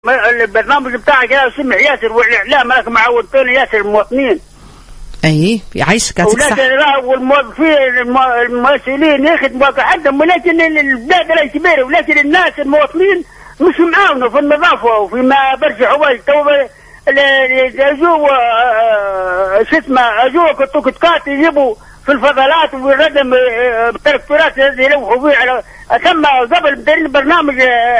البرنامج بتاعك يا سمح ياسر والاعلام راك معودتوني ياسر المواطنين. اي يعيشك يعطيك الصحة. والموظفين المسؤولين يخدموا حدهم، ولكن البلاد راهي كبيرة، ولكن الناس المواطنين مش معاونوا في النظافة وفيما برجع حوايج. تو يجوا شو اسمه اجوا كتكات يجيبوا في الفضلات ويردم التركتورات يلوحوا فيه على ثم قبل بدين برنامج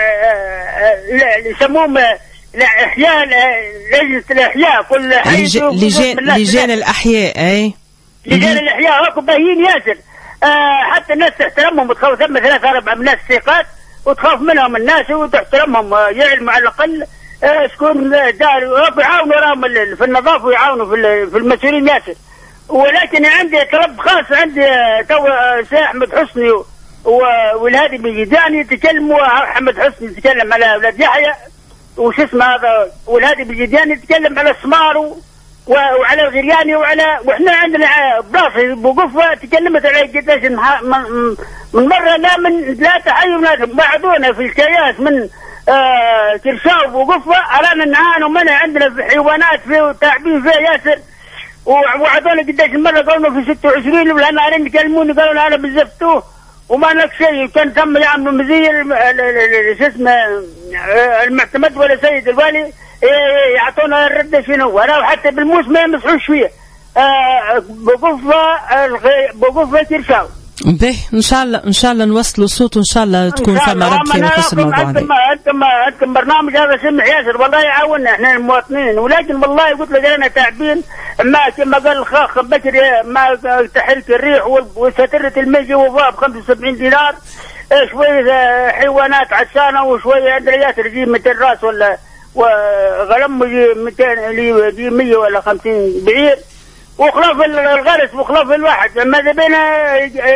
يسموهم الأحياء، لجنة الأحياء كل حي لجان الأحياء. أي لجان الأحياء هاكم باهيين ياسر. حتى الناس تحترمهم وتخاف، ثم 3-4 ناس ثقات وتخاف منهم الناس وتحترمهم، يعلموا على الأقل شكون دار يعاونوا راهم في النظافة ويعاونوا في المسؤولين ياسر. ولكن عندي طلب خاص، عندي تو سي أحمد حسني والهادي بيجيداني يتكلموا. أحمد حسني يتكلم على أولاد يحيى وش اسمه هذا، والهادي بيجيداني يتكلم على السمار وعلى الغرياني واحنا عندنا براسي بوقفة تكلمت على قداش من مرة، لا من 3 حي بعدونا في الكياس من كرشاو بوقفة أرانا نعانوا منها، عندنا في حيوانات فيه وتعبين فيه ياسر. وعدونا قداش مرة قالوا في 26 ولأن أنا يكلموني قالوا أنا بزفتوه وما لك شيء. كان تم يعملوا مزير شو اسمه المعتمد ولا سيد الوالي يعطونا الرد شنو، ولا حتى بالموس ما يمسحوش فيه. بقفة كرشاو. به ان شاء الله نوصلوا صوت وان شاء الله تكون فما رد فيما يخص الموضوع هذا. انتم برنامج هذا سمح ياسر والله يعاوننا احنا المواطنين، ولكن والله قلت لك انا تعبين. ما كما قال الخاخ بكري ما تحرك الريح وسترة المجي وفاء ب75 دينار، شوية حيوانات عشانة وشوية عندنا ياسر يجي 200 راس ولا وغلم يجي 200 يجي 100 ولا 50 بعير وخلاف الغرس وخلاف الواحد. ماذا بينا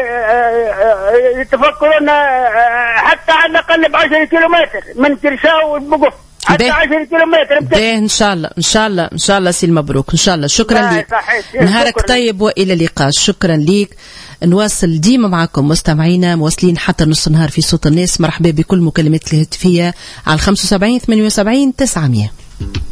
يتفكرون حتى على الأقل ب10 كيلومتر من كرشاو وبقف حتى 10 كيلومتر. إن شاء الله سي المبروك إن شاء الله. شكرا لك، نهارك طيب وإلى اللقاء. شكرا لك. نواصل ديما معكم مستمعينا، مواصلين حتى نص النهار في صوت الناس. مرحبا بكل مكالمات الهاتفية على 75 78 900.